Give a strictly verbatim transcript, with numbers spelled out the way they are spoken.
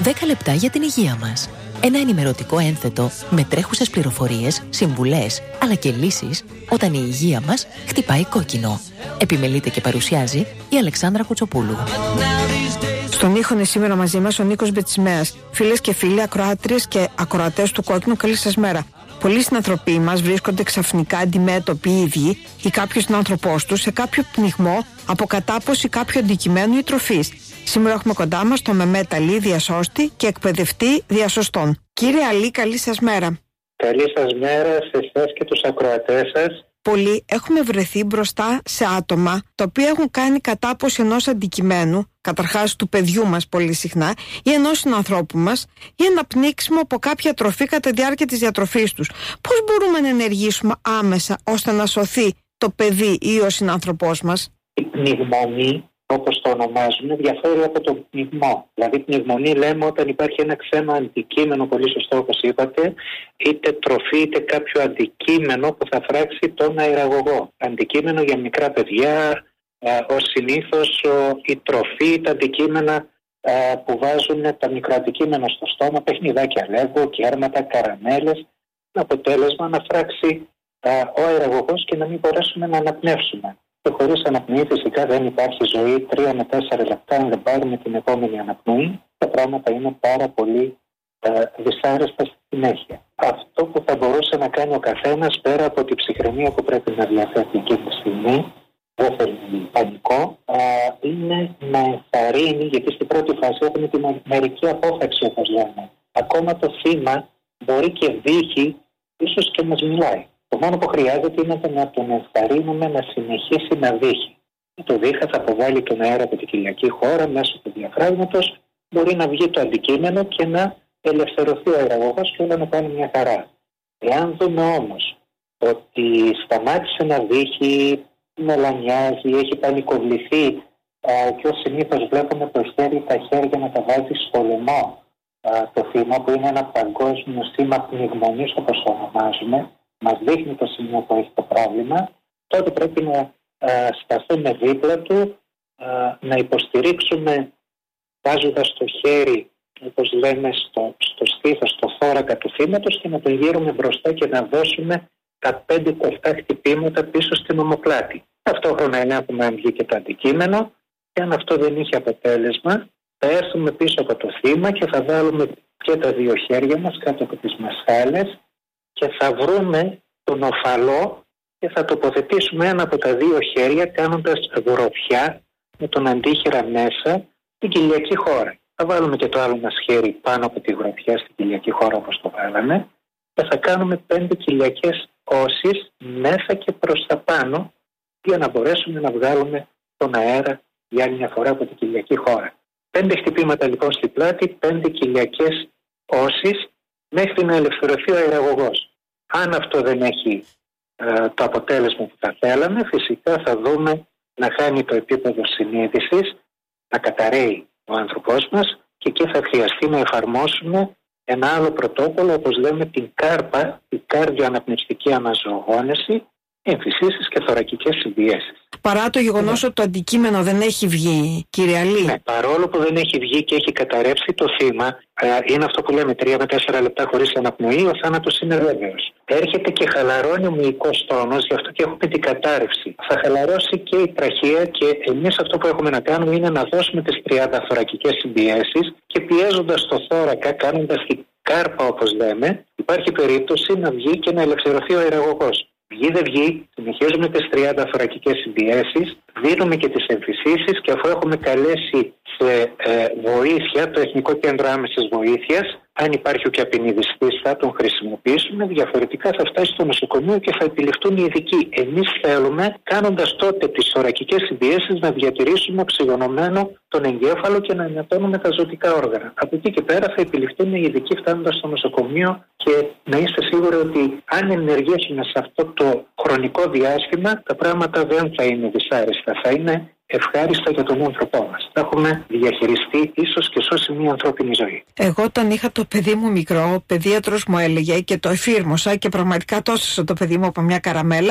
δέκα λεπτά για την υγεία μας. Ένα ενημερωτικό ένθετο με τρέχουσες πληροφορίες, συμβουλές, αλλά και λύσεις όταν η υγεία μας χτυπάει κόκκινο. Επιμελείται και παρουσιάζει η Αλεξάνδρα Κουτσοπούλου. Στον ήχο είναι σήμερα μαζί μας ο Νίκος Μπετσιμέας. Φίλες και φίλοι, ακροάτριες και ακροατές του Κόκκινου, καλή σας μέρα. Πολλοί συνανθρωποί μας βρίσκονται ξαφνικά αντιμέτωποι οι ίδιοι ή κάποιος συνάνθρωπός τους σε κάποιο πνιγμό, αποκατάπωση κάποιου αντικειμένου ή τροφής. Σήμερα έχουμε κοντά μας τον Μεμέτ Αλή, διασώστη και εκπαιδευτή διασωστών. Κύριε Αλή, καλή σας μέρα. Καλή σας μέρα σε εσάς και τους ακροατές σας. Πολλοί έχουμε βρεθεί μπροστά σε άτομα τα οποία έχουν κάνει κατάπωση ενός αντικειμένου, καταρχάς του παιδιού μας πολύ συχνά, ή ενός συνανθρώπου μας, ή ένα πνίξιμο από κάποια τροφή κατά τη διάρκεια της διατροφής τους. Πώς μπορούμε να ενεργήσουμε άμεσα ώστε να σωθεί το παιδί ή ο συνάνθρωπός μας? Η πνιγμονή, όπως το ονομάζουμε, διαφέρει από το πνιγμό. Δηλαδή, πνιγμονή λέμε όταν υπάρχει ένα ξένο αντικείμενο, πολύ σωστό όπως είπατε, είτε τροφή είτε κάποιο αντικείμενο που θα φράξει τον αεραγωγό. Αντικείμενο για μικρά παιδιά, ως συνήθως η τροφή, τα αντικείμενα που βάζουν τα μικροαντικείμενα στο στόμα, παιχνιδάκια λέγω, κέρματα, καραμέλες, με αποτέλεσμα να φράξει ο αεραγωγός και να μην μπορέσουμε να αναπνεύσουμε. Και χωρίς αναπνοή φυσικά δεν υπάρχει ζωή. Τρία με τέσσερα λεπτά, αν δεν πάρουμε την επόμενη αναπνοή, τα πράγματα είναι πάρα πολύ ε, δυσάρεστα στη συνέχεια. Αυτό που θα μπορούσε να κάνει ο καθένας, πέρα από την ψυχραιμία που πρέπει να διαθέτει εκείνη τη στιγμή, δεν θέλει πανικό, ε, είναι να ενθαρρύνει, γιατί στην πρώτη φάση έχουμε την μερική απόφαξη, όπως λέμε. Ακόμα το θύμα μπορεί και βύχει, ίσως και μας μιλάει. Το μόνο που χρειάζεται είναι να τον ενθαρρύνουμε να συνεχίσει να δείχνει. Το δίχα θα αποβάλει τον αέρα από την κοιλιακή χώρα μέσω του διαφράγματος, μπορεί να βγει το αντικείμενο και να ελευθερωθεί ο αεραγωγός και όλα να πάνε μια χαρά. Εάν δούμε όμως ότι σταμάτησε να δείχνει, μελανιάζει, έχει πανικοβληθεί και ως συνήθως βλέπουμε το χέρι τα χέρια να τα βάζει στο λαιμό το θύμα, που είναι ένα παγκόσμιο σήμα πνιγμονής όπως το ονομάζουμε, μας δείχνει το σημείο που έχει το πρόβλημα, τότε πρέπει να α, σταθούμε δίπλα του, α, να υποστηρίξουμε βάζοντας το χέρι, όπως λέμε, στο, στο στήθος, στο θώρακα του θύματος και να τον γύρουμε μπροστά και να δώσουμε τα πέντε κοφτά χτυπήματα πίσω στην ομοπλάτη. Ταυτόχρονα ελέγχουμε αν βγήκε το αντικείμενο και αν αυτό δεν είχε αποτέλεσμα, θα έρθουμε πίσω από το θύμα και θα βάλουμε και τα δύο χέρια μας κάτω από τις μασχάλες και θα βρούμε τον οφαλό και θα τοποθετήσουμε ένα από τα δύο χέρια κάνοντας γροφιά με τον αντίχειρα μέσα στην κοιλιακή χώρα. Θα βάλουμε και το άλλο μας χέρι πάνω από τη γροφιά στην κοιλιακή χώρα όπως το βάλαμε και θα κάνουμε πέντε κοιλιακές όσεις μέσα και προς τα πάνω για να μπορέσουμε να βγάλουμε τον αέρα για άλλη μια φορά από την κοιλιακή χώρα. Πέντε χτυπήματα λοιπόν στη πλάτη, πέντε κοιλιακές όσεις μέχρι να ελευθερωθεί ο αεραγωγός. Αν αυτό δεν έχει ε, το αποτέλεσμα που θα θέλαμε, φυσικά θα δούμε να χάνει το επίπεδο συνείδησης, να καταραίει ο άνθρωπός μας και εκεί θα χρειαστεί να εφαρμόσουμε ένα άλλο πρωτόκολλο, όπως λέμε την κάρπα, η κάρδιο-αναπνευστική αναζωογόνηση, εμφυσίσεις και θωρακικές συμπιέσεις. Παρά το γεγονός ναι. ότι το αντικείμενο δεν έχει βγει, κύριε Αλή. Ναι, παρόλο που δεν έχει βγει και έχει καταρρεύσει το θύμα, ε, είναι αυτό που λέμε τρία με τέσσερα λεπτά χωρίς αναπνοή, ο θάνατος είναι βέβαιος. Έρχεται και χαλαρώνει ο μυϊκός τόνος, γι' αυτό και έχουμε την κατάρρευση. Θα χαλαρώσει και η τραχεία και εμείς αυτό που έχουμε να κάνουμε είναι να δώσουμε τις τριάντα θωρακικές συμπιέσεις και πιέζοντας το θώρακα, κάνοντας την κάρπα όπως λέμε, υπάρχει περίπτωση να βγει και να ελευθερωθεί ο αεραγωγός. Βγει δεν βγει, συνεχίζουμε τις τριάντα θωρακικές συμπιέσεις, δίνουμε και τις εμφυσίσεις και αφού έχουμε καλέσει σε ε, βοήθεια το Εθνικό Κέντρο Άμεσης Βοήθειας, αν υπάρχει και απεινιδιστής θα τον χρησιμοποιήσουμε, διαφορετικά θα φτάσει στο νοσοκομείο και θα επιληφθούν οι ειδικοί. Εμείς θέλουμε, κάνοντας τότε τις θωρακικές συμπιέσεις, να διατηρήσουμε οξυγονωμένο τον εγκέφαλο και να ενατώνουμε τα ζωτικά όργανα. Από εκεί και πέρα θα επιληφθούν οι ειδικοί φτάνοντας στο νοσοκομείο και να είστε σίγουροι ότι αν ενεργήσουμε σε αυτό το χρονικό διάστημα, τα πράγματα δεν θα είναι δυσάρεστα, θα είναι ευχάριστα για τον άνθρωπό μας. Θα έχουμε διαχειριστεί ίσως και σώσει μια ανθρώπινη ζωή. Εγώ όταν είχα το παιδί μου μικρό, ο παιδίατρος μου έλεγε και το εφήρμοσα και πραγματικά το έσωσα το παιδί μου από μια καραμέλα,